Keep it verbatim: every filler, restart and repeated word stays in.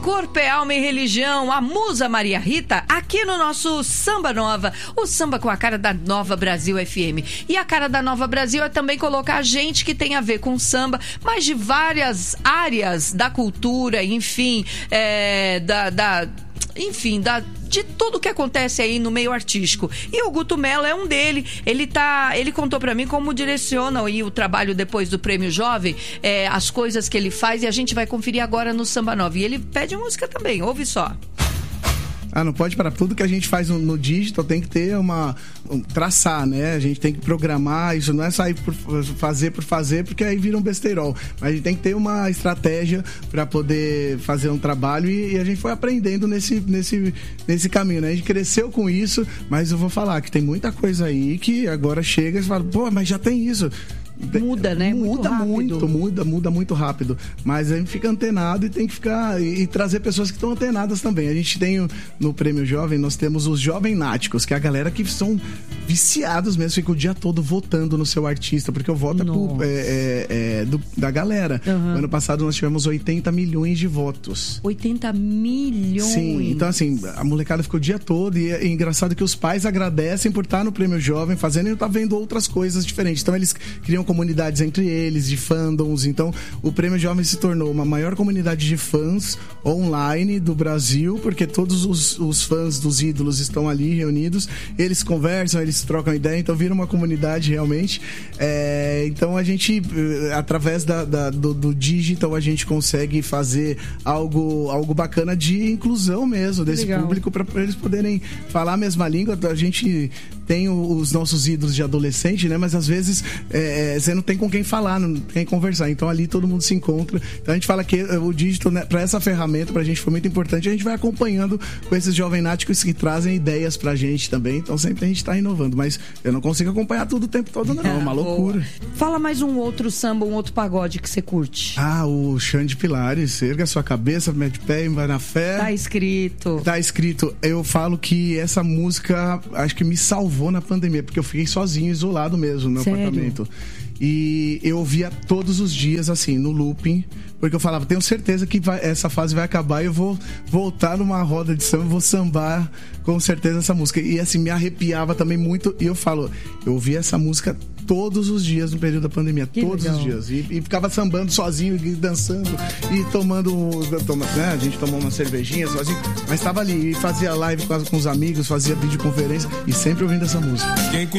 Corpo é Alma e Religião, a musa Maria Rita, aqui no nosso Samba Nova, o samba com a cara da Nova Brasil F M. E a cara da Nova Brasil é também colocar gente que tem a ver com samba, mas de várias áreas da cultura, enfim, é, da... da enfim, da, de tudo que acontece aí no meio artístico. E o Guto Mello é um dele. Ele tá, ele contou pra mim como direciona aí o trabalho depois do Prêmio Jovem, é, as coisas que ele faz, e a gente vai conferir agora no Samba Nova. E ele pede música também, ouve só. Ah, não pode parar. Tudo que a gente faz no, no digital tem que ter uma... Um, traçar, né? A gente tem que programar. Isso não é sair por fazer por fazer, porque aí vira um besteirol. Mas a gente tem que ter uma estratégia para poder fazer um trabalho e, e a gente foi aprendendo nesse, nesse, nesse caminho, né? A gente cresceu com isso, mas eu vou falar que tem muita coisa aí que agora chega e fala, pô, mas já tem isso. Muda, né? Muda muito, muito, muda, muda muito rápido. Mas a gente fica antenado e tem que ficar... E, e trazer pessoas que estão antenadas também. A gente tem, no Prêmio Jovem, nós temos os Jovem Náticos, que é a galera que são viciados mesmo, fica o dia todo votando no seu artista, porque o voto é, pro, é, é, é do, da galera. Uhum. No ano passado nós tivemos oitenta milhões de votos. oitenta milhões? Sim, então assim, a molecada ficou o dia todo e é engraçado que os pais agradecem por estar no Prêmio Jovem fazendo e estar vendo outras coisas diferentes. Então eles criam comunidades entre eles, de fandoms. Então, o Prêmio Jovem se tornou uma maior comunidade de fãs online do Brasil, porque todos os, os fãs dos ídolos estão ali reunidos, eles conversam, eles trocam ideia, então vira uma comunidade realmente. É, então, a gente, através da, da, do, do digital, a gente consegue fazer algo, algo bacana de inclusão mesmo, desse Legal. Público, para eles poderem falar a mesma língua. A gente tem os nossos ídolos de adolescente, né? Mas às vezes é, você não tem com quem falar, não tem quem conversar. Então ali todo mundo se encontra. Então a gente fala que o digital, né, para essa ferramenta, pra gente foi muito importante. A gente vai acompanhando com esses jovem náticos que trazem ideias pra gente também. Então sempre a gente tá inovando. Mas eu não consigo acompanhar tudo o tempo todo, não. É uma loucura. Fala mais um outro samba, um outro pagode que você curte. Ah, o Xande Pilares. Erga sua cabeça, mete pé e vai na fé. Tá escrito. Tá escrito. Eu falo que essa música acho que me salvou na pandemia, porque eu fiquei sozinho, isolado mesmo no meu Sério? apartamento. E eu ouvia todos os dias, assim, no looping, porque eu falava, tenho certeza que vai, essa fase vai acabar e eu vou voltar numa roda de samba, vou sambar com certeza essa música. E assim, me arrepiava também muito. E eu falo, eu ouvia essa música todos os dias no período da pandemia, que todos legal. Os dias. E, e ficava sambando sozinho, e dançando, e tomando, toma, né? A gente tomou uma cervejinha sozinho, mas estava ali, e fazia live com, com os amigos, fazia videoconferência, e sempre ouvindo essa música. Quem